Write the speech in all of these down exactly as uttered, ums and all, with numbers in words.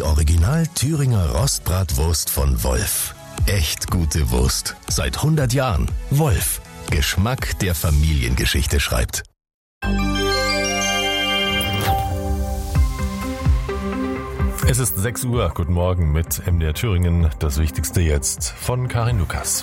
Original Thüringer Rostbratwurst von Wolf. Echt gute Wurst. Seit hundert Jahren. Wolf. Geschmack, der Familiengeschichte schreibt. Es ist sechs Uhr. Guten Morgen mit M D R Thüringen. Das Wichtigste jetzt von Karin Lukas.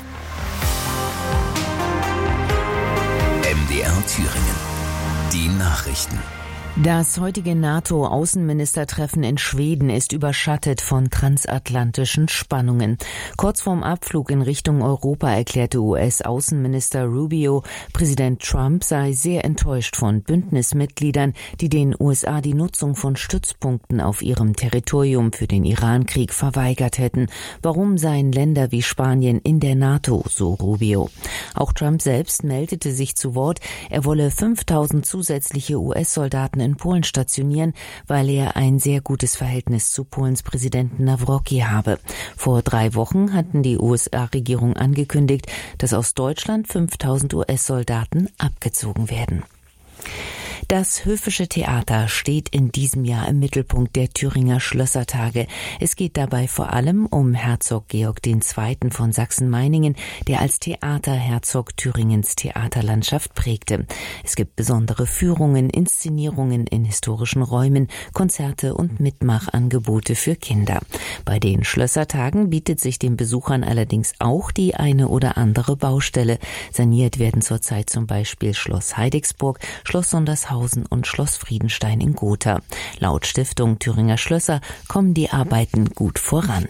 M D R Thüringen. Die Nachrichten. Das heutige NATO-Außenministertreffen in Schweden ist überschattet von transatlantischen Spannungen. Kurz vorm Abflug in Richtung Europa erklärte U S-Außenminister Rubio, Präsident Trump sei sehr enttäuscht von Bündnismitgliedern, die den U S A die Nutzung von Stützpunkten auf ihrem Territorium für den Iran-Krieg verweigert hätten. Warum seien Länder wie Spanien in der NATO, so Rubio. Auch Trump selbst meldete sich zu Wort, er wolle fünftausend zusätzliche U S-Soldaten in Polen stationieren, weil er ein sehr gutes Verhältnis zu Polens Präsidenten Nawrocki habe. Vor drei Wochen hatten die U S A-Regierung angekündigt, dass aus Deutschland fünftausend U S-Soldaten abgezogen werden. Das Höfische Theater steht in diesem Jahr im Mittelpunkt der Thüringer Schlössertage. Es geht dabei vor allem um Herzog Georg der Zweite. von Sachsen-Meiningen, der als Theaterherzog Thüringens Theaterlandschaft prägte. Es gibt besondere Führungen, Inszenierungen in historischen Räumen, Konzerte und Mitmachangebote für Kinder. Bei den Schlössertagen bietet sich den Besuchern allerdings auch die eine oder andere Baustelle. Saniert werden zurzeit zum Beispiel Schloss Heidigsburg, Schloss Sondershausen und Schloss Friedenstein in Gotha. Laut Stiftung Thüringer Schlösser kommen die Arbeiten gut voran.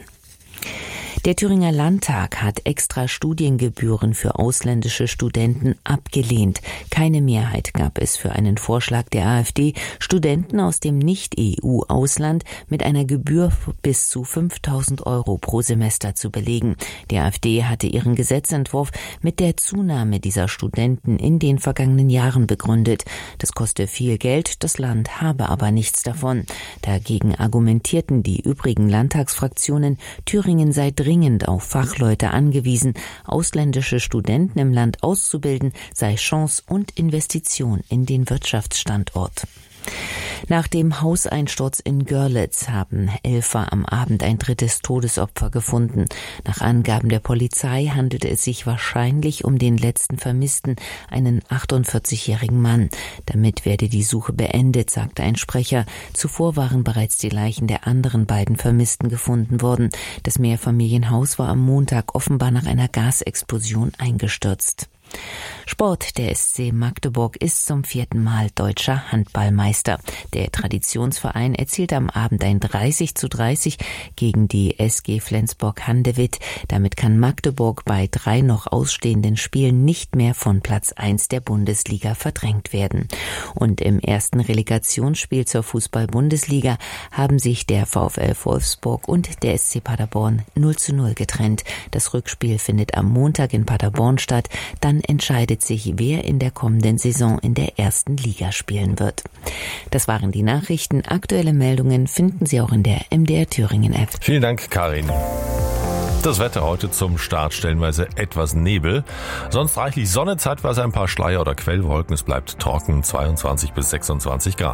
Der Thüringer Landtag hat extra Studiengebühren für ausländische Studenten abgelehnt. Keine Mehrheit gab es für einen Vorschlag der AfD, Studenten aus dem Nicht-E U-Ausland mit einer Gebühr bis zu fünftausend Euro pro Semester zu belegen. Die AfD hatte ihren Gesetzentwurf mit der Zunahme dieser Studenten in den vergangenen Jahren begründet. Das koste viel Geld, das Land habe aber nichts davon. Dagegen argumentierten die übrigen Landtagsfraktionen, Thüringen sei dringend auf Fachleute angewiesen. Ausländische Studenten im Land auszubilden sei Chance und Investition in den Wirtschaftsstandort. Nach dem Hauseinsturz in Görlitz haben Helfer am Abend ein drittes Todesopfer gefunden. Nach Angaben der Polizei handelte es sich wahrscheinlich um den letzten Vermissten, einen achtundvierzigjährigen Mann. Damit werde die Suche beendet, sagte ein Sprecher. Zuvor waren bereits die Leichen der anderen beiden Vermissten gefunden worden. Das Mehrfamilienhaus war am Montag offenbar nach einer Gasexplosion eingestürzt. Sport. Der S C Magdeburg ist zum vierten Mal deutscher Handballmeister. Der Traditionsverein erzielte am Abend ein dreißig zu dreißig gegen die S G Flensburg-Handewitt. Damit kann Magdeburg bei drei noch ausstehenden Spielen nicht mehr von Platz eins der Bundesliga verdrängt werden. Und im ersten Relegationsspiel zur Fußball-Bundesliga haben sich der VfL Wolfsburg und der S C Paderborn null zu null getrennt. Das Rückspiel findet am Montag in Paderborn statt. Dann entscheidet sich, wer in der kommenden Saison in der ersten Liga spielen wird. Das waren die Nachrichten. Aktuelle Meldungen finden Sie auch in der M D R Thüringen App. Vielen Dank, Karin. Das Wetter heute zum Start stellenweise etwas Nebel. Sonst reichlich Sonne, zeitweise ein paar Schleier oder Quellwolken. Es bleibt trocken, zweiundzwanzig bis sechsundzwanzig Grad.